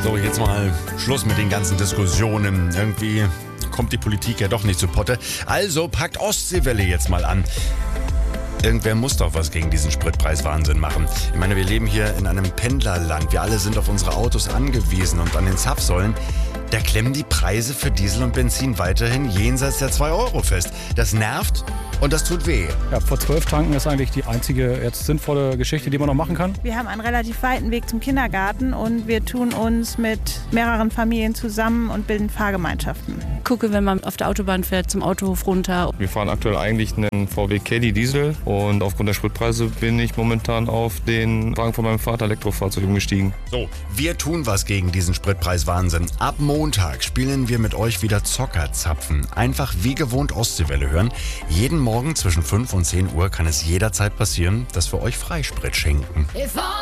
So, jetzt mal Schluss mit den ganzen Diskussionen. Irgendwie kommt die Politik ja doch nicht zu Potte. Also packt Ostseewelle jetzt mal an. Irgendwer muss doch was gegen diesen Spritpreiswahnsinn machen. Ich meine, wir leben hier in einem Pendlerland. Wir alle sind auf unsere Autos angewiesen und an den Zapfsäulen. Da klemmen die Preise für Diesel und Benzin weiterhin jenseits der 2 Euro fest. Das nervt und das tut weh. Ja, vor 12 tanken ist eigentlich die einzige jetzt sinnvolle Geschichte, die man noch machen kann. Wir haben einen relativ weiten Weg zum Kindergarten und wir tun uns mit mehreren Familien zusammen und bilden Fahrgemeinschaften. Gucke, wenn man auf der Autobahn fährt, zum Autohof runter. Wir fahren aktuell eigentlich einen VW Caddy Diesel und aufgrund der Spritpreise bin ich momentan auf den Wagen von meinem Vater Elektrofahrzeug umgestiegen. So, wir tun was gegen diesen Spritpreiswahnsinn. Ab Montag spielen wir mit euch wieder Zockerzapfen. Einfach wie gewohnt Ostseewelle hören. Jeden Morgen zwischen 5 und 10 Uhr kann es jederzeit passieren, dass wir euch Freisprit schenken.